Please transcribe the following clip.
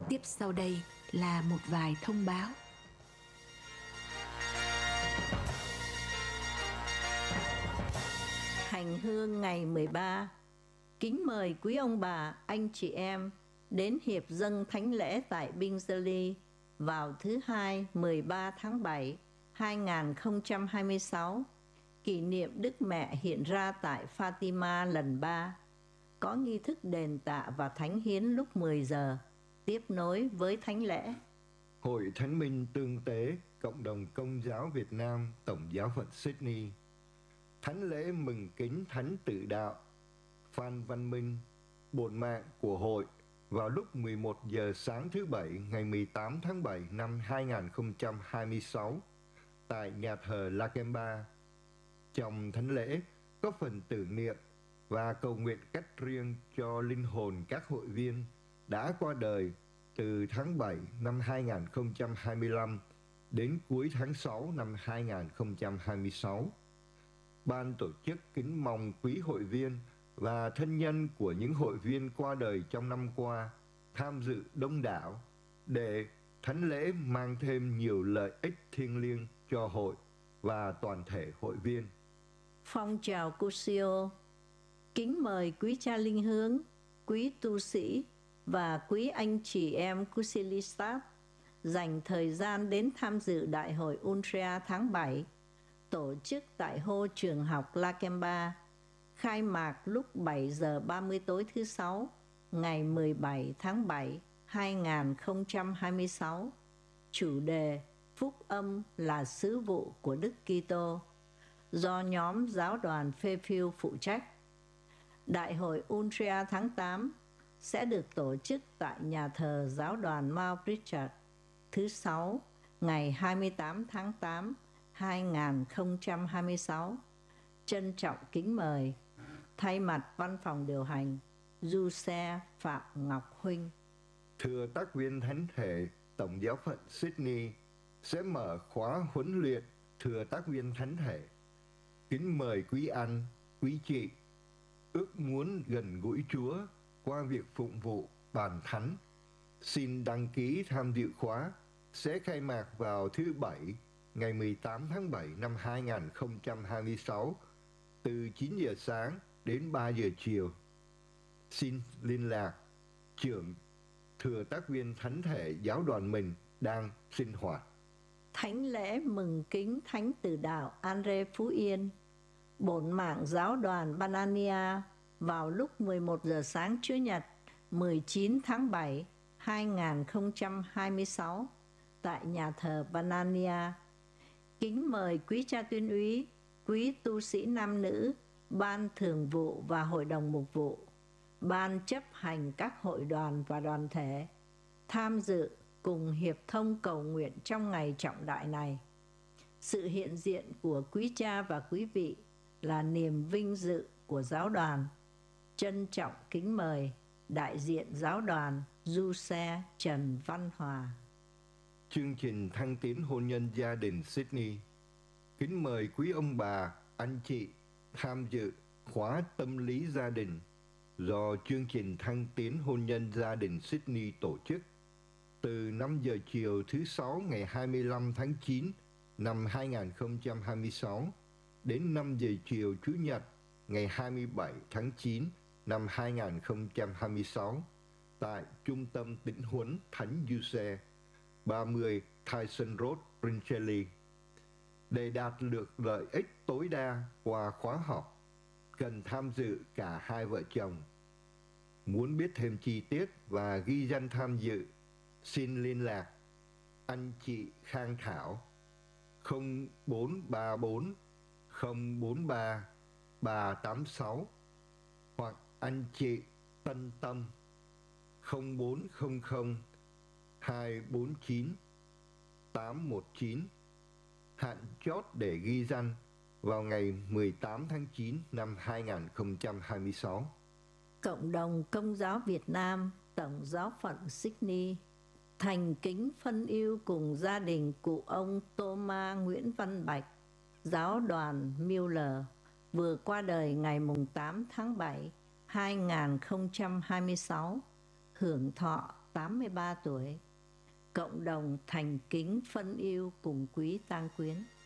Tiếp sau đây là một vài thông báo. Hành hương ngày 13. Kính mời quý ông bà, anh chị em đến hiệp dâng thánh lễ tại Bingerley vào thứ Hai 13 tháng 7, 2026, kỷ niệm Đức Mẹ hiện ra tại Fatima lần 3. Có nghi thức đền tạ và thánh hiến lúc 10 giờ, tiếp nối với thánh lễ. Hội Thánh Minh Tương Tế, Cộng đồng Công giáo Việt Nam, Tổng giáo phận Sydney. Thánh lễ mừng kính Thánh Tử Đạo Phan Văn Minh, bổn mạng của hội vào lúc 11 giờ sáng thứ Bảy ngày 18 tháng 7 năm 2026 tại nhà thờ Lakemba. Trong thánh lễ có phần tưởng niệm và cầu nguyện cách riêng cho linh hồn các hội viên đã qua đời từ tháng 7 năm 2025 đến cuối tháng 6 năm 2026. Ban tổ chức kính mong quý hội viên và thân nhân của những hội viên qua đời trong năm qua tham dự đông đảo để thánh lễ mang thêm nhiều lợi ích thiêng liêng cho hội và toàn thể hội viên. Phong trào Cusio kính mời quý cha linh hướng, quý tu sĩ và quý anh chị em Cusilistas dành thời gian đến tham dự Đại hội Untria tháng 7, tổ chức tại hô trường học Lakemba, khai mạc lúc 7 giờ 30 tối thứ Sáu, ngày 17 tháng 7, 2026. Chủ đề Phúc âm là sứ vụ của Đức Kitô, do nhóm giáo đoàn Fairfield phụ trách. Đại hội Untria tháng 8 sẽ được tổ chức tại nhà thờ giáo đoàn Mount Richard thứ Sáu, ngày 28 tháng 8, 2026. Trân trọng kính mời, thay mặt văn phòng điều hành, Du Xe Phạm Ngọc Huynh. Thưa tác viên thánh thể Tổng giáo phận Sydney sẽ mở khóa huấn luyện thừa tác viên thánh thể. Kính mời quý anh, quý chị ước muốn gần gũi Chúa qua việc phụng vụ bàn thánh. Xin đăng ký tham dự khóa sẽ khai mạc vào thứ Bảy, ngày 18 tháng 7 năm 2026 từ 9 giờ sáng đến 3 giờ chiều. Xin liên lạc trưởng thừa tác viên thánh thể giáo đoàn mình đang sinh hoạt. Thánh lễ mừng kính Thánh Tử Đạo Andre Phú Yên, bổn mạng giáo đoàn Banania vào lúc 11 giờ sáng Chủ nhật 19 tháng 7, 2026 tại nhà thờ Banania. Kính mời quý cha tuyên úy, quý tu sĩ nam nữ, ban thường vụ và hội đồng mục vụ, ban chấp hành các hội đoàn và đoàn thể tham dự cùng hiệp thông cầu nguyện trong ngày trọng đại này. Sự hiện diện của quý cha và quý vị là niềm vinh dự của giáo đoàn. Trân trọng kính mời đại diện giáo đoàn Du Xe Trần Văn Hòa. Chương trình thăng tiến hôn nhân gia đình Sydney kính mời quý ông bà, anh chị tham dự khóa tâm lý gia đình do chương trình thăng tiến hôn nhân gia đình Sydney tổ chức từ 5 giờ chiều thứ Sáu ngày 25 tháng 9 năm 2026 đến 5 giờ chiều Chủ nhật ngày 27 tháng 9 năm 2026 tại Trung tâm Tĩnh huấn Thánh Giuse, 30 Tyson Road, Brinchely. Để đạt được lợi ích tối đa qua khóa học, cần tham dự cả hai vợ chồng. Muốn biết thêm chi tiết và ghi danh tham dự, xin liên lạc anh chị Khang Thảo 0434 043 386 hoặc anh chị Tân Tâm 0400 249 819. Hạn chót để ghi danh vào ngày 18 tháng 9 năm 2026. Cộng đồng Công giáo Việt Nam, Tổng giáo phận Sydney thành kính phân ưu cùng gia đình cụ ông Thomas Nguyễn Văn Bạch, giáo đoàn Miller, vừa qua đời ngày 8 tháng 7, 2026, hưởng thọ 83 tuổi. Cộng đồng thành kính phân yêu cùng quý tang quyến.